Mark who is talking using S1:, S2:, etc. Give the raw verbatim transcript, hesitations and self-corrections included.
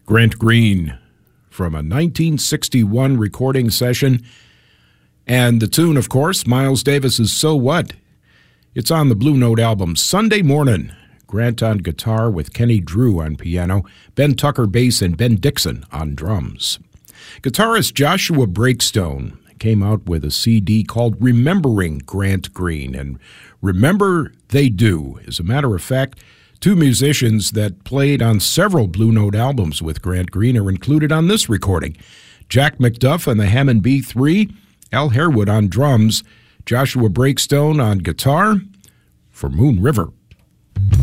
S1: Grant Green from a nineteen sixty-one recording session. And the tune, of course, Miles Davis's So What? It's on the Blue Note album, Sunday Morning. Grant on guitar with Kenny Drew on piano, Ben Tucker bass, and Ben Dixon on drums. Guitarist Joshua Breakstone came out with a C D called Remembering Grant Green, and remember they do. As a matter of fact, two musicians that played on several Blue Note albums with Grant Green are included on this recording. Jack McDuff on the Hammond B three, Al Harewood on drums, Joshua Breakstone on guitar for Moon River.